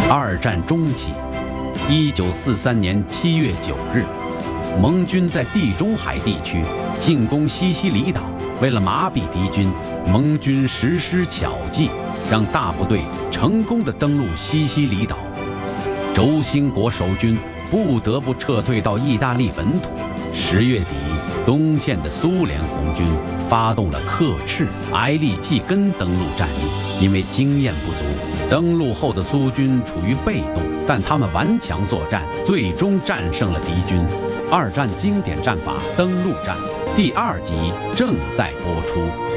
二战中期，1943年7月9日，盟军在地中海地区进攻西西里岛。为了麻痹敌军，盟军实施巧计，让大部队成功地登陆西西里岛。轴心国守军不得不撤退到意大利本土。10月底，东线的苏联红军发动了克赤、埃利季根登陆战役。因为经验不足，登陆后的苏军处于被动，但他们顽强作战，最终战胜了敌军。二战经典战法登陆战第2集正在播出。